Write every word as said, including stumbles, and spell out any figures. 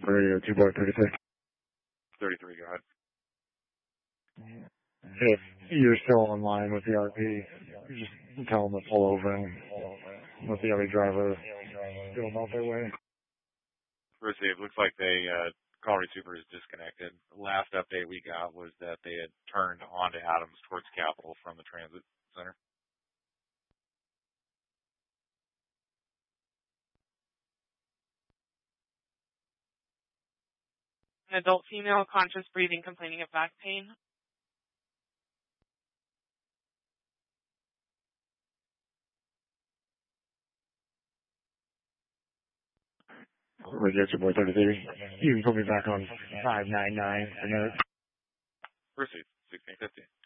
Radio two bar thirty-three. thirty-three, go ahead. If you're still in line with the R P, you just tell them to pull over and let the other driver go about their way. Receive. Looks like they, uh, call receiver is disconnected. Last update we got was that they had turned onto Adams towards Capitol from the transit center. An adult female, conscious breathing, complaining of back pain. Radio two bar thirty-three. You can put me back on five nine nine for notes. Receive. sixteen fifty.